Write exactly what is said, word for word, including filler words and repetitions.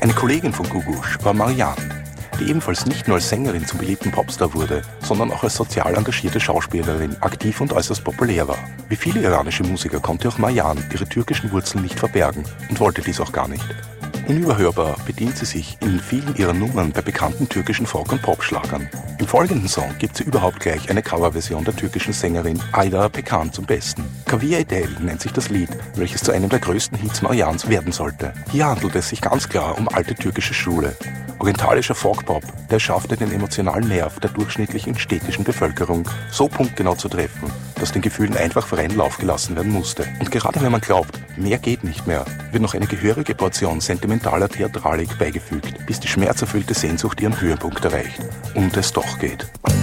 Eine Kollegin von Gugusch war Marianne, die ebenfalls nicht nur als Sängerin zum beliebten Popstar wurde, sondern auch als sozial engagierte Schauspielerin aktiv und äußerst populär war. Wie viele iranische Musiker konnte auch Marianne ihre türkischen Wurzeln nicht verbergen und wollte dies auch gar nicht. Unüberhörbar bedient sie sich in vielen ihrer Nummern bei bekannten türkischen Folk- und Popschlagern. Im folgenden Song gibt sie überhaupt gleich eine Coverversion der türkischen Sängerin Ayda Pekan zum Besten. Kavia Edel nennt sich das Lied, welches zu einem der größten Hits Marians werden sollte. Hier handelt es sich ganz klar um alte türkische Schule. Orientalischer Folk-Pop, der es schaffte, den emotionalen Nerv der durchschnittlichen städtischen Bevölkerung so punktgenau zu treffen, dass den Gefühlen einfach freien Lauf gelassen werden musste. Und gerade wenn man glaubt, mehr geht nicht mehr, wird noch eine gehörige Portion sentimentaler Theatralik beigefügt, bis die schmerzerfüllte Sehnsucht ihren Höhepunkt erreicht und es doch geht.